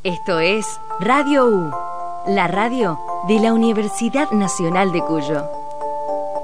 Esto es Radio U, la radio de la Universidad Nacional de Cuyo.